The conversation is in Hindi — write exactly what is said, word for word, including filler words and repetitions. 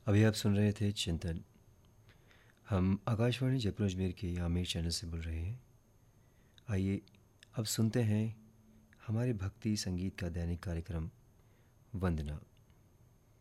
अभी आप सुन रहे थे चिंतन। हम आकाशवाणी जयपुर अजमेर के आमिर चैनल से बोल रहे हैं। आइए अब सुनते हैं हमारे भक्ति संगीत का दैनिक कार्यक्रम वंदना।